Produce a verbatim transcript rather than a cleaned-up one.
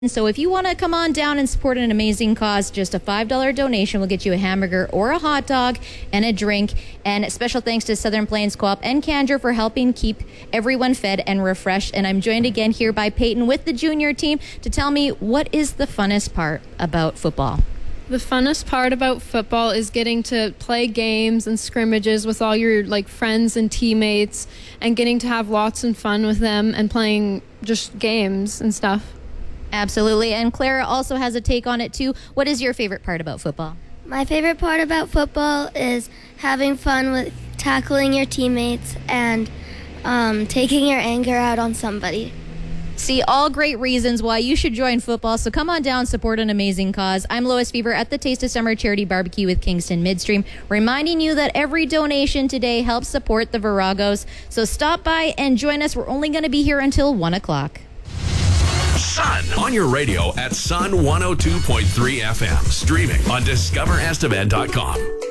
So if you want to come on down and support an amazing cause, just a five dollars donation will get you a hamburger or a hot dog and a drink. And special thanks to Southern Plains Co-op and Candor for helping keep everyone fed and refreshed. And I'm joined again here by Peyton with the junior team to tell me what is the funnest part about football. The funnest part about football is getting to play games and scrimmages with all your like friends and teammates and getting to have lots of fun with them and playing just games and stuff. Absolutely. And Clara also has a take on it too. What is your favorite part about football? My favorite part about football is having fun with tackling your teammates and um, taking your anger out on somebody. See, all great reasons why you should join football, so come on down, support an amazing cause. I'm Lois Fever at the Taste of Summer Charity Barbecue with Kingston Midstream, reminding you that every donation today helps support the Viragos. So stop by and join us. We're only going to be here until one o'clock. Sun on your radio at Sun one oh two point three F M. Streaming on discover estevan dot com.